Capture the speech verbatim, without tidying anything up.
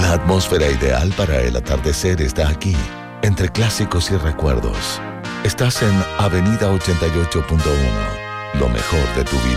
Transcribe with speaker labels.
Speaker 1: La atmósfera ideal para el atardecer está aquí, entre clásicos y recuerdos. Estás en Avenida ochenta y ocho punto uno, lo mejor de tu vida.